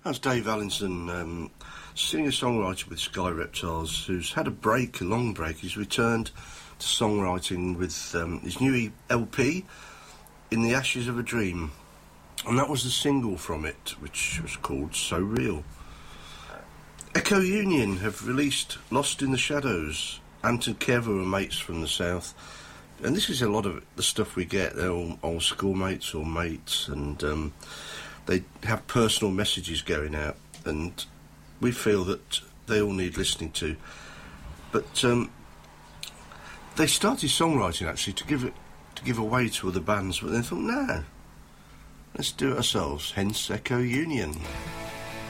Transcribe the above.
That's Dave Allinson, singer-songwriter with Sky Reptiles, who's had a long break. He's returned to songwriting with his new LP, In the Ashes of a Dream. And that was the single from it, which was called So Real. Echo Union have released Lost in the Shadows. Ant and Kev are mates from the south. And this is a lot of the stuff we get. They're all old schoolmates or mates, and they have personal messages going out, and we feel that they all need listening to. But they started songwriting actually to give away to other bands, but they thought, no, let's do it ourselves. Hence Echo Union.